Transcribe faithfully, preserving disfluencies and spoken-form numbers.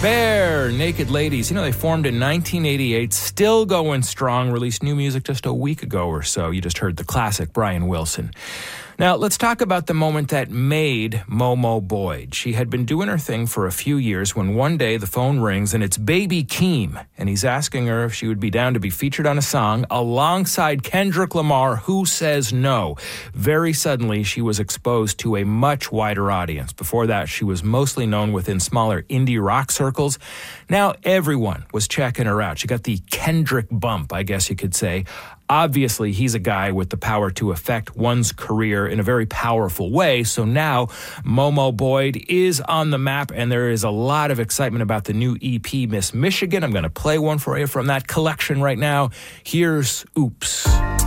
Bear, Naked Ladies. You know, they formed in nineteen eighty-eight, still going strong, released new music just a week ago or so. You just heard the classic Brian Wilson. Now, let's talk about the moment that made Momo Boyd. She had been doing her thing for a few years when one day the phone rings and it's Baby Keem, and he's asking her if she would be down to be featured on a song alongside Kendrick Lamar, Who Says No. Very suddenly, she was exposed to a much wider audience. Before that, she was mostly known within smaller indie rock circles. Now, everyone was checking her out. She got the Kendrick bump, I guess you could say. Obviously, he's a guy with the power to affect one's career in a very powerful way. So now Momo Boyd is on the map, and there is a lot of excitement about the new E P, Miss Michigan. I'm going to play one for you from that collection right now. Here's Oops.